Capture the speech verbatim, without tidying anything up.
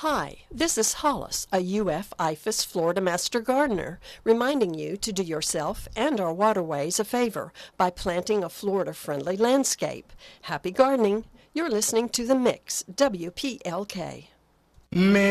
Hi, this is Hollis, a U F I F A S Florida Master Gardener, reminding you to do yourself and our waterways a favor by planting a Florida-friendly landscape. Happy gardening! You're listening to The Mix, W P L K. Man.